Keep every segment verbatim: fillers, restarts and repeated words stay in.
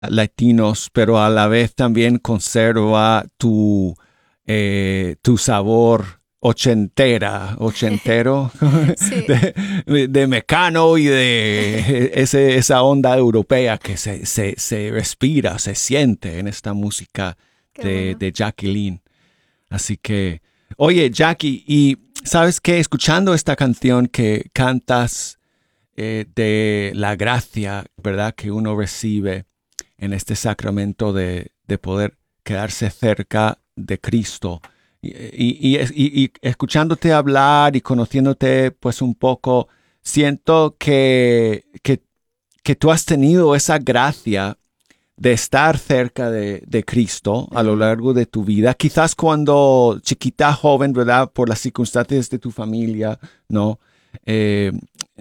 latinos, pero a la vez también conserva tu, eh, tu sabor ochentera, ochentero, Sí, de, de Mecano y de ese, esa onda europea que se, se, se respira, se siente en esta música qué de, bueno. de Jacqueline. Así que, oye, Jackie, y ¿sabes qué? Escuchando esta canción que cantas eh, de la gracia, ¿verdad? Que uno recibe en este sacramento de, de poder quedarse cerca de Cristo. Y, y, y, y escuchándote hablar y conociéndote pues un poco, siento que, que, que tú has tenido esa gracia de estar cerca de, de Cristo a lo Ujú. largo de tu vida. Quizás cuando chiquita, joven, ¿verdad? Por las circunstancias de tu familia, ¿no? Eh,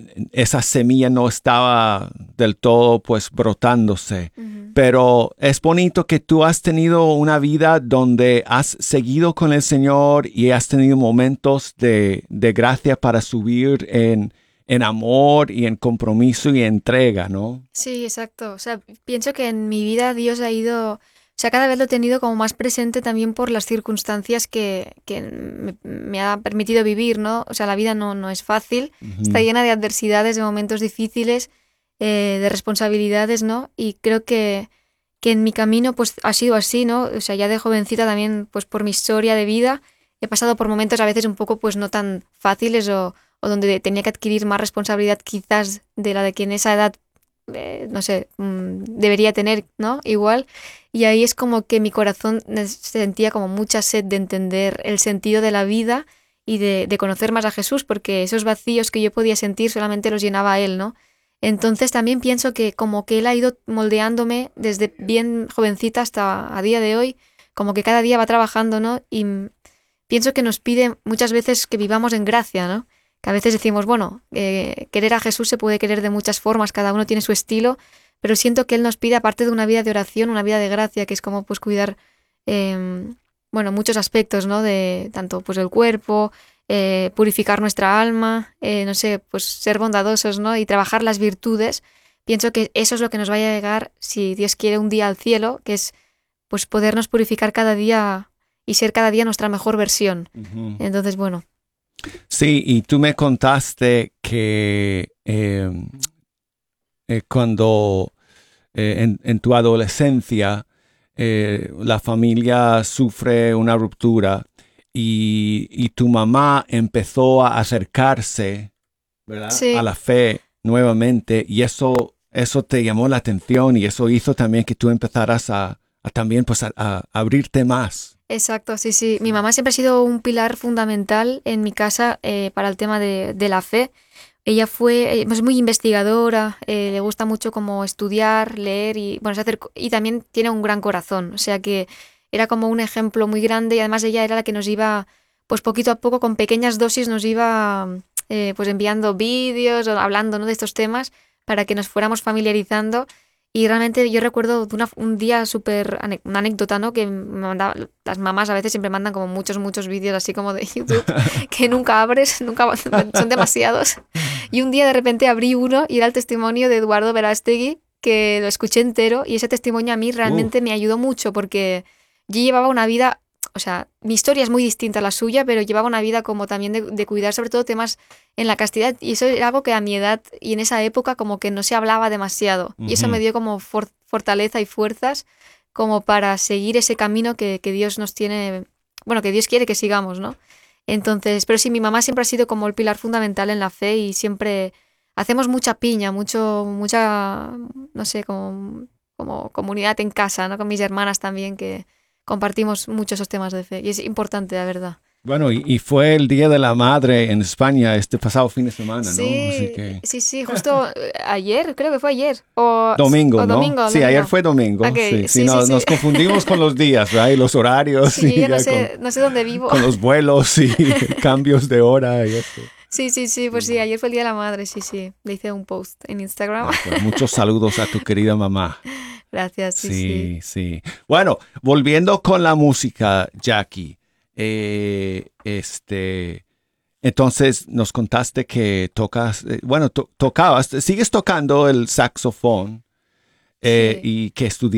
esa semilla no estaba del todo pues brotándose. Ujú. Pero es bonito que tú has tenido una vida donde has seguido con el Señor y has tenido momentos de, de gracia para subir en, en amor y en compromiso y entrega, ¿no? Sí, exacto. O sea, pienso que en mi vida Dios ha ido, o sea, cada vez lo he tenido como más presente también por las circunstancias que, que me, me ha permitido vivir, ¿no? O sea, la vida no, no es fácil, está Ujú. llena de adversidades, de momentos difíciles, eh, de responsabilidades, ¿no? Y creo que, que en mi camino pues ha sido así, ¿no? O sea, ya de jovencita también, pues por mi historia de vida, he pasado por momentos a veces un poco pues no tan fáciles o, o donde tenía que adquirir más responsabilidad quizás de la de que en esa edad eh, no sé, mm, debería tener, ¿no? Igual. Y ahí es como que mi corazón sentía como mucha sed de entender el sentido de la vida y de, de conocer más a Jesús, porque esos vacíos que yo podía sentir solamente los llenaba Él, ¿no? Entonces también pienso que como que Él ha ido moldeándome desde bien jovencita hasta a día de hoy, como que cada día va trabajando, ¿no? Y pienso que nos pide muchas veces que vivamos en gracia, ¿no? Que a veces decimos, bueno, eh, querer a Jesús se puede querer de muchas formas, cada uno tiene su estilo, pero siento que Él nos pide, aparte de una vida de oración, una vida de gracia, que es como pues cuidar, eh, bueno, muchos aspectos, ¿no? De tanto pues el cuerpo, eh, purificar nuestra alma, eh, no sé, pues ser bondadosos, ¿no? Y trabajar las virtudes. Pienso que eso es lo que nos va a llegar, si Dios quiere, un día al cielo, que es pues podernos purificar cada día y ser cada día nuestra mejor versión. Ujú. Entonces, bueno, Sí, y tú me contaste que eh, eh, cuando eh, en, en tu adolescencia eh, la familia sufre una ruptura y, y tu mamá empezó a acercarse, ¿verdad? A sí, la fe nuevamente y eso, eso te llamó la atención y eso hizo también que tú empezaras a, a también pues a, a abrirte más. exacto, sí, sí. Mi Sí. mamá siempre ha sido un pilar fundamental en mi casa eh, para el tema de, de la fe. Ella fue, eh, es muy investigadora, eh, le gusta mucho como estudiar, leer y, bueno, se acercó- y también tiene un gran corazón. O sea que era como un ejemplo muy grande y además ella era la que nos iba, pues poquito a poco, con pequeñas dosis, nos iba eh, pues enviando vídeos o hablando, ¿no? De estos temas para que nos fuéramos familiarizando. Y realmente yo recuerdo de una- un día súper, ane- una anécdota, ¿no? Que me mandaba, las mamás a veces siempre mandan como muchos, muchos vídeos así como de YouTube que nunca abres, nunca, son demasiados. Y un día de repente abrí uno y era el testimonio de Eduardo Verástegui, que lo escuché entero y ese testimonio a mí Uf. realmente me ayudó mucho porque yo llevaba una vida, o sea, mi historia es muy distinta a la suya, pero llevaba una vida como también de, de cuidar sobre todo temas en la castidad y eso era algo que a mi edad y en esa época como que no se hablaba demasiado y eso me Ujú. dio como for- fortaleza y fuerzas como para seguir ese camino que, que Dios nos tiene, bueno, que Dios quiere que sigamos, ¿no? Entonces, pero sí, mi mamá siempre ha sido como el pilar fundamental en la fe y siempre hacemos mucha piña, mucho, mucha, no sé, como, como comunidad en casa, ¿no? Con mis hermanas también, que compartimos mucho esos temas de fe y es importante, la verdad. Bueno, y, y fue el Día de la Madre en España este pasado fin de semana, ¿no? Así Sí, que sí, sí, justo eh, ayer, creo que fue ayer, o, domingo, o ¿no? domingo, Sí, ayer domingo. fue domingo, Ok, sí, sí, sí, sí, no, sí. nos confundimos con los días, ¿verdad? Y los horarios Sí, yo y ya no ya con, sé, no sé dónde vivo. con los vuelos y cambios de hora y eso. Sí, sí, sí, pues Sí. sí, ayer fue el Día de la Madre, sí, sí. Le hice un post en Instagram. Ah, pues muchos saludos a tu querida mamá. Gracias, sí, sí. Sí, sí. Bueno, volviendo con la música, Jackie, eh, este, entonces nos contaste que tocas, eh, bueno, to- tocabas, sigues tocando el saxofón. eh, Sí. y que estudiaste